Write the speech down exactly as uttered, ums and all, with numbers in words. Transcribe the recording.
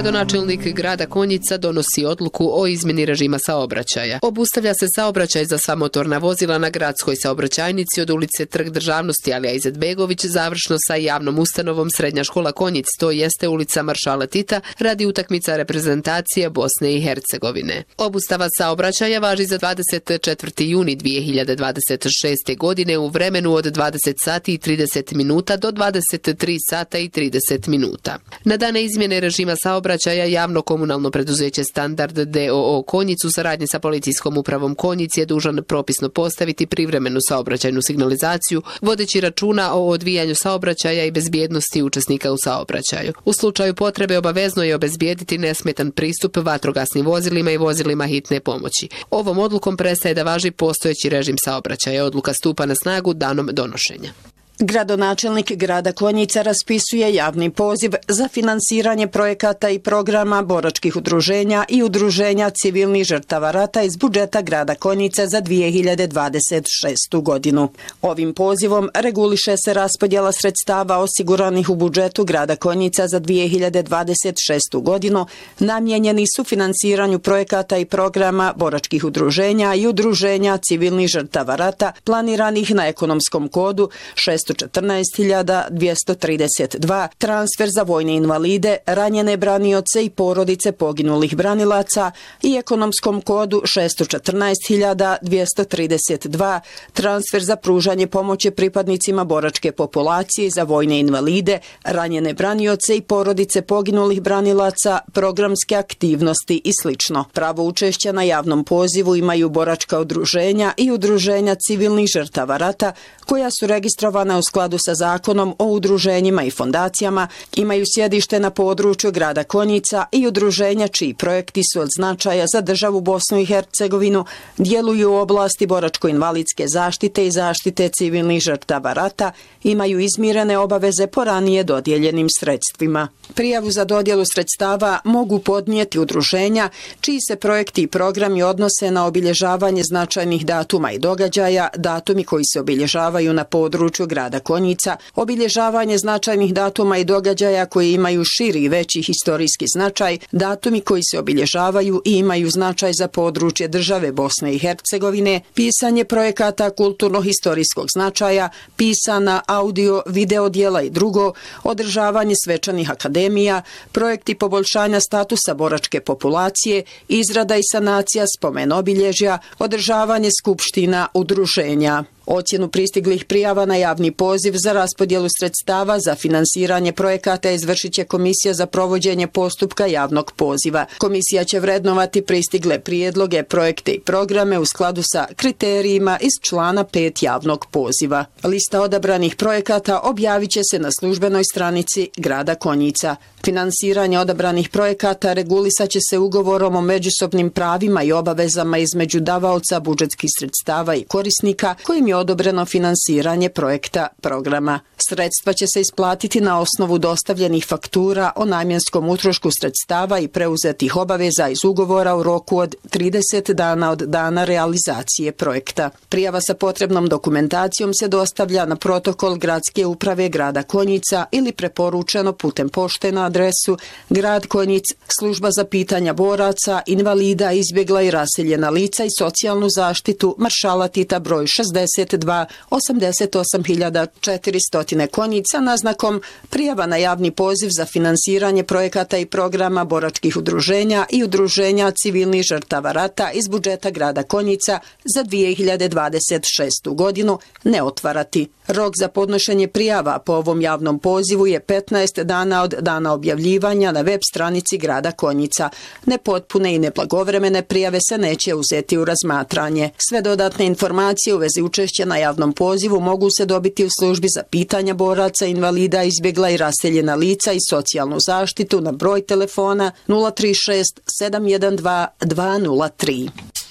Gradonačelnik grada Konjica donosi odluku o izmjeni režima saobraćaja. Obustavlja se saobraćaj za sva motorna vozila na gradskoj saobraćajnici od ulice Trg državnosti Alija Izetbegović završno sa javnom ustanovom Srednja škola Konjic, to jeste ulica Maršala Tita, radi utakmica reprezentacije Bosne i Hercegovine. Obustava saobraćaja važi za dvadeset četvrti juni dvije hiljade dvadeset šeste. godine u vremenu od dvadeset sati i trideset minuta do dvadeset tri sata i trideset minuta. Na dane izmjene režima saobraćaja javno komunalno preduzeće Standard d o o Konjic u saradnji sa policijskom upravom Konjic je dužan propisno postaviti privremenu saobraćajnu signalizaciju, vodeći računa o odvijanju saobraćaja i bezbjednosti učesnika u saobraćaju. U slučaju potrebe obavezno je obezbijediti nesmetan pristup vatrogasnim vozilima i vozilima hitne pomoći. Ovom odlukom prestaje da važi postojeći režim saobraćaja. Odluka stupa na snagu danom donošenja. Gradonačelnik grada Konjica raspisuje javni poziv za finansiranje projekata i programa boračkih udruženja i udruženja civilnih žrtava rata iz budžeta grada Konjica za dvije hiljade dvadeset šestu. godinu. Ovim pozivom reguliše se raspodjela sredstava osiguranih u budžetu grada Konjica za dvije hiljade dvadeset šestu. godinu, namijenjeni su finansiranju projekata i programa boračkih udruženja i udruženja civilnih žrtava rata planiranih na ekonomskom kodu šesto četrnaest hiljada dvjesto trideset dva, transfer za vojne invalide, ranjene branioce i porodice poginulih branilaca i ekonomskom kodu šesto četrnaest hiljada dvjesto trideset dva, transfer za pružanje pomoći pripadnicima boračke populacije za vojne invalide, ranjene branioce i porodice poginulih branilaca, programske aktivnosti i sl. Pravo učešća na javnom pozivu imaju boračka udruženja i udruženja civilnih žrtava rata koja su registrovana u skladu sa zakonom o udruženjima i fondacijama, imaju sjedište na području grada Konjica i udruženja čiji projekti su od značaja za državu Bosnu i Hercegovinu, djeluju u oblasti boračko-invalidske zaštite i zaštite civilnih žrtava rata, imaju izmirene obaveze po ranije dodijeljenim sredstvima. Prijavu za dodjelu sredstava mogu podnijeti udruženja čiji se projekti i programi odnose na obilježavanje značajnih datuma i događaja, datumi koji se obilježavaju na području grada Konjica, obilježavanje značajnih datuma i događaja koji imaju širi i veći historijski značaj, datumi koji se obilježavaju i imaju značaj za područje države Bosne i Hercegovine, pisanje projekata kulturno-historijskog značaja, pisana audio, video djela i drugo, održavanje svečanih akademija, projekti poboljšanja statusa boračke populacije, izrada i sanacija spomen obilježja, održavanje skupština udruženja. Ocjenu pristiglih prijava na javni poziv za raspodjelu sredstava za finansiranje projekata izvršit će Komisija za provođenje postupka javnog poziva. Komisija će vrednovati pristigle prijedloge, projekte i programe u skladu sa kriterijima iz člana pet javnog poziva. Lista odabranih projekata objavit će se na službenoj stranici grada Konjica. Finansiranje odabranih projekata regulisat će se ugovorom o međusobnim pravima i obavezama između davaoca budžetskih sredstava i korisnika kojim je odobreno finansiranje projekta programa. Sredstva će se isplatiti na osnovu dostavljenih faktura o namjenskom utrošku sredstava i preuzetih obaveza iz ugovora u roku od trideset dana od dana realizacije projekta. Prijava sa potrebnom dokumentacijom se dostavlja na protokol Gradske uprave grada Konjica ili preporučeno putem pošte na adresu Grad Konjic, služba za pitanja boraca, invalida, izbjegla i raseljena lica i socijalnu zaštitu, Maršala Tita broj šezdeset dva osamdeset osam hiljada četiristo Konjica naznakom prijava na javni poziv za finansiranje projekata i programa boračkih udruženja i udruženja civilnih žrtava rata iz budžeta grada Konjica za dvije hiljade dvadeset šestu. godinu ne otvarati. Rok za podnošenje prijava po ovom javnom pozivu je petnaest dana od dana objavljivanja na web stranici grada Konjica. Nepotpune i neblagovremene prijave se neće uzeti u razmatranje. Sve dodatne informacije u vezi učešća na javnom pozivu mogu se dobiti u službi za pitanja boraca, invalida, izbjegla i raseljena lica i socijalnu zaštitu na broj telefona nula tri šest sedam jedan dva dva nula tri.